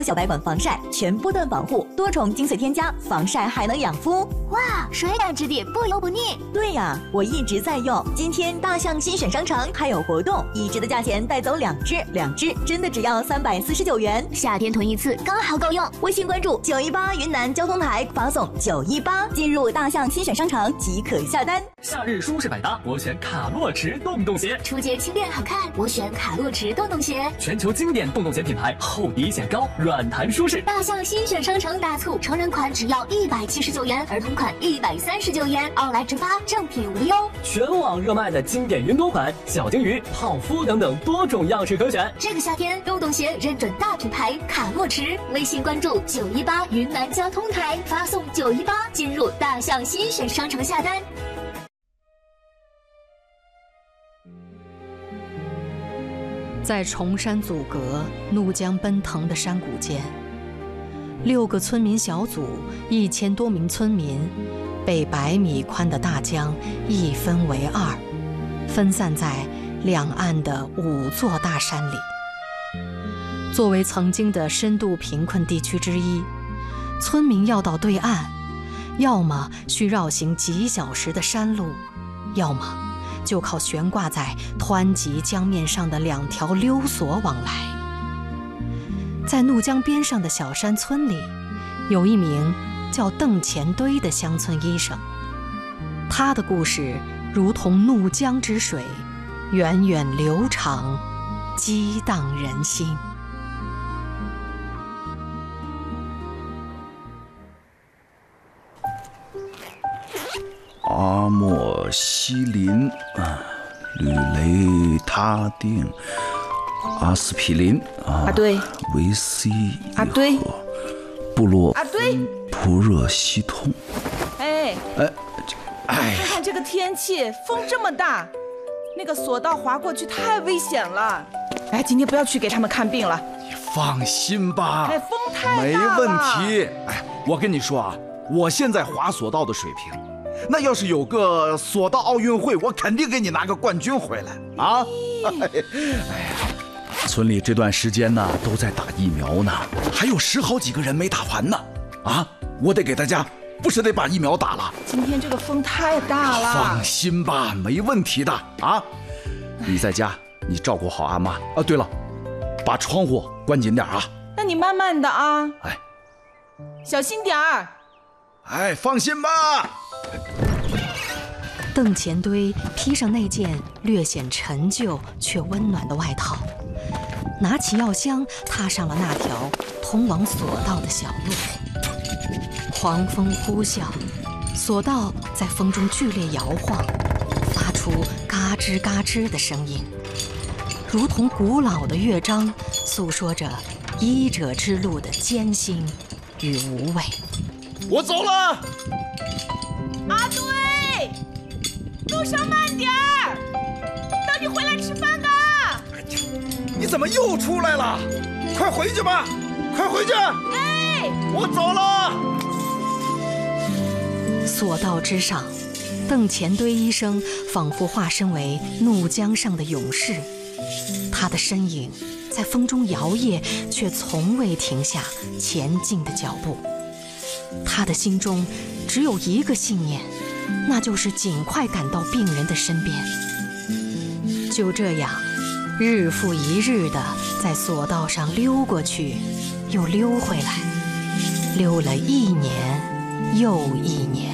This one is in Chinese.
小白管防晒，全波段保护，多重精粹添加，防晒还能养肤。 哇，水感质地，不油不腻。 对呀，我一直在用。今天大象新选商城还有活动，1支的价钱带走2支，2支真的只要349元。 夏天囤一次刚好够用。 微信关注918云南交通台，发送918进入大象新选商城即可下单。 夏日舒适百搭，我选卡洛驰洞洞鞋。 初见轻便好看，我选卡洛驰洞洞鞋。 全球经典洞洞鞋品牌，厚底显高，软弹舒适。 大象新选商城大促，成人款只要179元，儿童款139元，奥莱直发，正品无忧。 全网热卖的经典云朵款、小鲸鱼、泡芙等等多种样式可选。 这个夏天，洞洞鞋认准大品牌卡洛驰。微信关注918云南交通台，发送918进入大象新选商城下单。 在崇山阻隔、怒江奔腾的山谷间，6个村民小组，1000多名村民，被100米宽的大江一分为2，分散在两岸的5座大山里。作为曾经的深度贫困地区之一，村民要到对岸，要么需绕行几小时的山路，要么就靠悬挂在湍急江面上的2条溜索往来。在怒江边上的小山村里，有一名叫邓前堆的乡村医生，他的故事如同怒江之水，源远流长，激荡人心。 阿莫西林氯雷他定、阿司匹林阿堆、 维 C 阿堆、 布洛阿堆、 普热西痛。 哎， 哎， 看看这个天气，风这么大，那个索道滑过去太危险了。哎，今天不要去给他们看病了。 你放心吧， 哎，风太大了。 没问题。哎，我跟你说啊，我现在滑索道的水平，那要是有个索道奥运会，我肯定给你拿个冠军回来啊！哎呀，村里这段时间呢都在打疫苗呢，还有10好几个人没打完呢。啊，我得给大家，不是得把疫苗打了？ 今天这个风太大了。 放心吧，没问题的啊！你在家，你照顾好阿妈啊。对了，把窗户关紧点啊。 那你慢慢的啊。 哎， 小心点儿。 哎，放心吧。 邓前堆披上那件略显陈旧却温暖的外套，拿起药箱，踏上了那条通往索道的小路。狂风呼啸，索道在风中剧烈摇晃，发出嘎吱嘎吱的声音，如同古老的乐章，诉说着医者之路的艰辛与无畏。 我走了。 阿堆，路上慢点儿，等你回来吃饭吧。 你怎么又出来了？快回去吧，快回去！ 哎， 我走了。 索道之上，邓前堆医生仿佛化身为怒江上的勇士，他的身影在风中摇曳，却从未停下前进的脚步。他的心中只有一个信念，那就是尽快赶到病人的身边。就这样，日复一日地在索道上溜过去，又溜回来，溜了1年又1年。